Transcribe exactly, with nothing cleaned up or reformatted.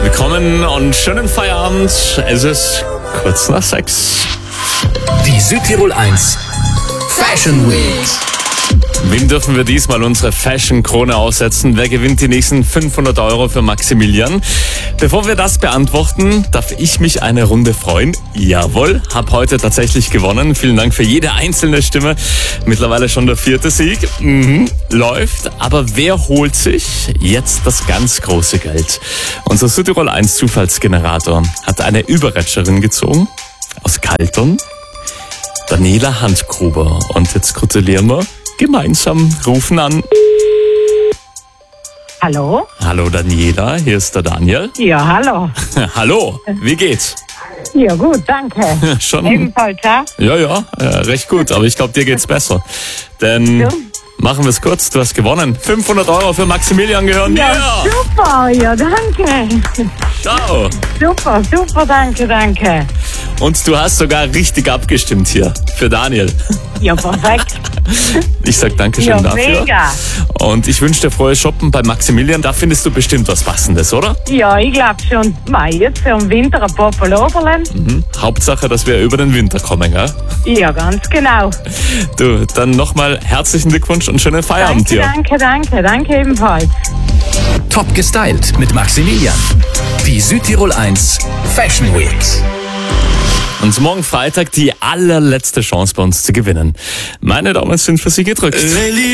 Willkommen und schönen Feierabend. Es ist kurz nach sechs. Die Südtirol eins Fashion Week. Wem dürfen wir diesmal unsere Fashion-Krone aussetzen? Wer gewinnt die nächsten fünfhundert Euro für Maximilian? Bevor wir das beantworten, darf ich mich eine Runde freuen. Jawohl, hab heute tatsächlich gewonnen. Vielen Dank für jede einzelne Stimme. Mittlerweile schon der vierte Sieg. Mhm, läuft. Aber wer holt sich jetzt das ganz große Geld? Unser Südtirol eins Zufallsgenerator hat eine Überretscherin gezogen aus Kaltern. Daniela Handgruber. Und jetzt gratulieren wir gemeinsam, rufen an. Hallo? Hallo Daniela, hier ist der Daniel. Ja, hallo. Hallo, wie geht's? Ja, gut, danke. Schon? Ebenfalls, ja? Ja, ja, äh, recht gut, aber ich glaube, dir geht's besser. Denn Ja. machen wir es kurz, du hast gewonnen. fünfhundert Euro für Maximilian gehören dir. Ja, super, ja, danke. Ciao. Super, super, danke, danke. Und du hast sogar richtig abgestimmt hier für Daniel. Ja, perfekt. Ich sag Dankeschön Ja, dafür. mega. Und ich wünsche dir frohes Shoppen bei Maximilian. Da findest du bestimmt was Passendes, oder? Ja, ich glaube schon. Mei, jetzt für den Winter ein paar Pulloverlen. Mhm. Hauptsache, dass wir über den Winter kommen, gell? Ja, ganz genau. Du, dann nochmal herzlichen Glückwunsch und schönen Feierabend Danke, dir. danke, danke, danke ebenfalls. Top gestylt mit Maximilian. Die Südtirol eins Fashion Week. Und morgen Freitag die allerletzte Chance bei uns zu gewinnen. Meine Daumen sind für Sie gedrückt.